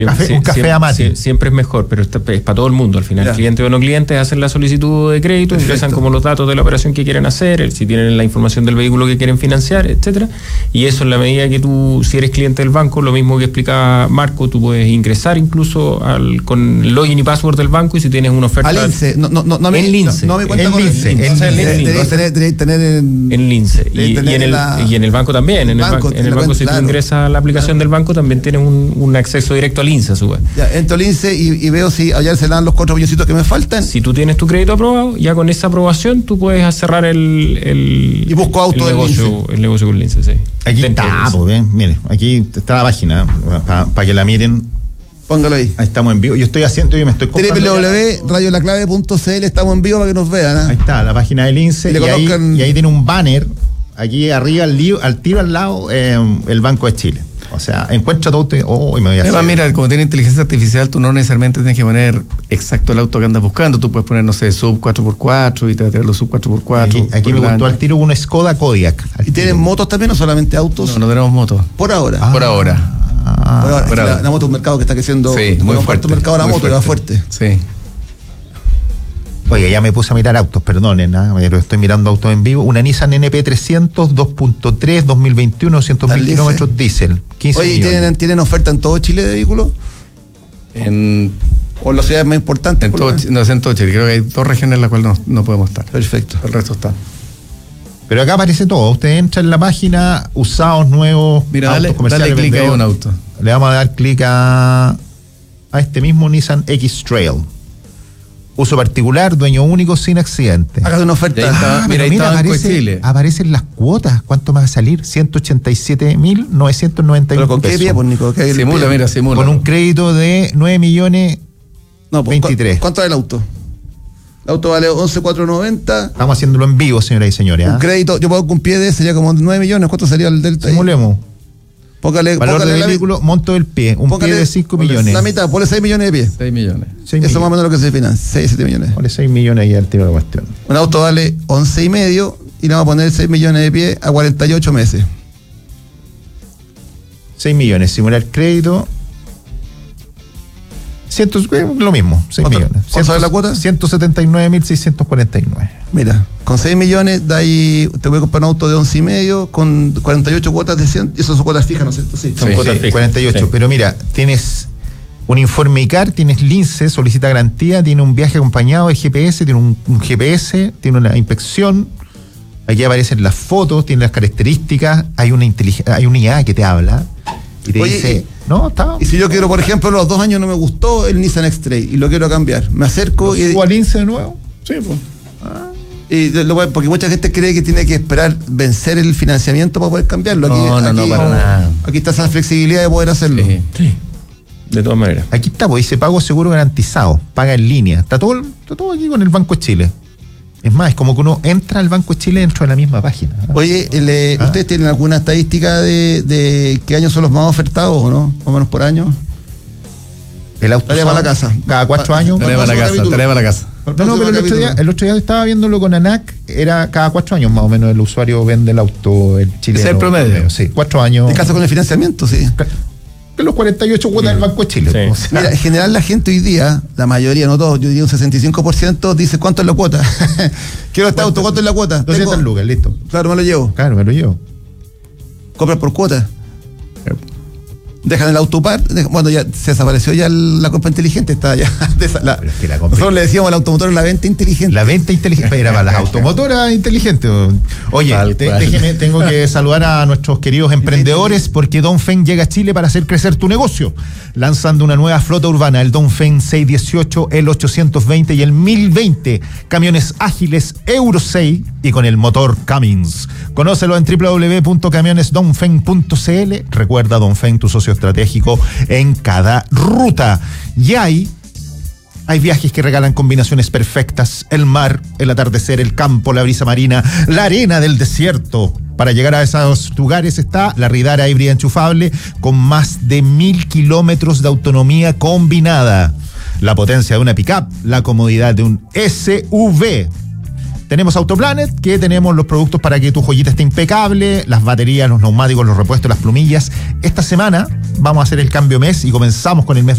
Un café a mate. Siempre es mejor, pero es para todo el mundo. Al final, clientes o no clientes hacen la solicitud de crédito, ingresan como los datos de la operación que quieren hacer, si tienen la información del vehículo que quieren financiar, etcétera. Y eso, en la medida que tú, si eres cliente del banco, lo mismo que explicaba Marco, tú puedes ingresar incluso con el login y password del banco, y si tienes una oferta... Al Lince. En Lince. No me cuenta con Lince. Tenéis tener en Lince. Y en el banco también. En el banco, si tú ingresas a la aplicación del banco, también tienes un acceso directo al Lince, a su vez. Ya, entro al Lince y veo si allá se dan los 4 milloncitos que me faltan. Si tú tienes tu crédito aprobado, ya con esa aprobación tú puedes cerrar y busco auto el negocio con Lince, sí. Aquí está, pues, mire, aquí está la página para que la miren. Póngalo ahí. Ahí estamos en vivo. Yo me estoy comprando www.radiolaclave.cl, estamos en vivo para que nos vean. Ahí está, la página del Lince. Y ahí tiene un banner, aquí arriba, al tiro al lado, el Banco de Chile. O sea, encuentra todo. Me voy a hacer. Mira, como tiene inteligencia artificial, tú no necesariamente tienes que poner exacto el auto que andas buscando. Tú puedes poner, no sé, sub 4x4 y te va a traer los sub 4x4. Aquí me gustó al tiro un Skoda Kodiaq. ¿Y tienen motos también o solamente autos? No tenemos motos. Por ahora. Por ahora. La moto es un mercado que está creciendo. Sí, muy fuerte. El mercado de la moto va fuerte. Sí. Oye, ya me puse a mirar autos, perdonen, pero estoy mirando autos en vivo. Una Nissan NP300 2.3 2021, 100.000 kilómetros diésel. Oye, ¿y tienen oferta en todo Chile de vehículos? ¿O en las ciudades más importantes? En todo Chile. Creo que hay 2 regiones en las cuales no podemos estar. Perfecto. El resto está. Pero acá aparece todo. Usted entra en la página, usados, nuevos, mira, autos comerciales. Dale clic a un auto. Le vamos a dar clic a este mismo Nissan X-Trail. Uso particular, dueño único, sin accidente. Hágase una oferta. Mira, aparecen las cuotas. ¿Cuánto me va a salir? 187.991 ¿Pero con qué pie, pues, Nico? Simula. Con un crédito de 9.023.000. ¿Cuánto vale el auto? El auto vale 11.490. Estamos haciéndolo en vivo, señoras y señores. Un crédito, yo pago con pie de sería como 9 millones. ¿Cuánto sería el Delta? Simulemos. Valor del vehículo, monto del pie, pie de 5 millones. La mitad, ponle 6 millones de pie. 6 millones. Eso más o menos lo que se financia, 6, 7 millones. Ponle 6 millones ahí al tiro de la cuestión. Un auto vale 11,5 y le vamos a poner 6 millones de pie a 48 meses. 6 millones, simular crédito. Lo mismo, 6 millones. ¿Cuánto es la cuota? 179.649. Mira, con 6 millones de ahí te voy a comprar un auto de 11,5 con 48 cuotas de 100. Esas son cuotas fijas, ¿no es cierto? Sí, son cuotas fijas. 48. Sí. Pero mira, tienes un informe ICAR, tienes Lince, solicita garantía, tiene un viaje acompañado de GPS, tiene un GPS, tiene una inspección. Aquí aparecen las fotos, tiene las características, hay una IA que te habla. Y te dice, y si yo quiero, por ejemplo, los 2 años no me gustó el Nissan X-Trail y lo quiero cambiar, me acerco y... ¿Subo al Lince de nuevo? Sí, pues. Porque mucha gente cree que tiene que esperar vencer el financiamiento para poder cambiarlo. Aquí, no, para nada. Aquí está esa flexibilidad de poder hacerlo. Sí. De todas maneras. Aquí está, pues dice pago seguro garantizado, paga en línea. Está todo aquí con el Banco de Chile. Es más, es como que uno entra al Banco de Chile dentro de la misma página. Oye, ¿ustedes tienen alguna estadística de qué años son los más ofertados o no? Más o menos por año. El auto para la casa. Cada 4 años. Tenemos la casa. No, pero el otro día estaba viéndolo con ANAC, era cada 4 años más o menos el usuario vende el auto, el chileno. ¿Es el promedio? Sí, 4 años. En caso con el financiamiento, sí. De los 48 cuotas del Banco de Chile. Sí. O sea, mira, en general la gente hoy día, la mayoría, no todos, yo diría un 65%, dice ¿cuánto es la cuota? Quiero este auto, ¿cuánto es la cuota? 200 lucas, listo. Claro, me lo llevo. Compras por cuota. Dejan el autopar, bueno, ya se desapareció ya la compra inteligente, está ya. Nosotros le decíamos al automotor la venta inteligente. La venta inteligente era para las automotoras inteligentes. Oye, tengo que saludar a nuestros queridos emprendedores porque Dongfeng llega a Chile para hacer crecer tu negocio, lanzando una nueva flota urbana, el Dongfeng 618, el 820 y el 1020, camiones ágiles Euro 6 y con el motor Cummins. Conócelo en www.camionesdongfeng.cl. Recuerda, Dongfeng, tu socio estratégico en cada ruta. Y hay viajes que regalan combinaciones perfectas: el mar, el atardecer, el campo, la brisa marina, la arena del desierto. Para llegar a esos lugares está la Ridara híbrida enchufable con más de 1.000 kilómetros de autonomía combinada, la potencia de una pick-up, la comodidad de un SUV. Tenemos Autoplanet, que tenemos los productos para que tu joyita esté impecable, las baterías, los neumáticos, los repuestos, las plumillas. Esta semana vamos a hacer el cambio mes y comenzamos con el mes